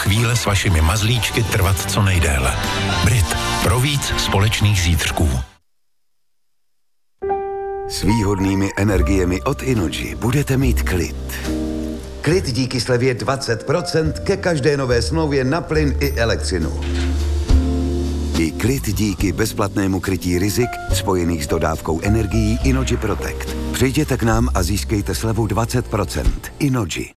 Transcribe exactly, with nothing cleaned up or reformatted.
chvíle s vašimi mazlíčky trvat co nejdéle. Brit. Pro víc společných zítřků. S výhodnými energiemi od Innogy budete mít klid. Klid díky slevě dvacet procent ke každé nové smlouvě na plyn i elektřinu. I klid díky bezplatnému krytí rizik spojených s dodávkou energií Innogy Protect. Přijděte k nám a získejte slevu dvacet procent. Innogy.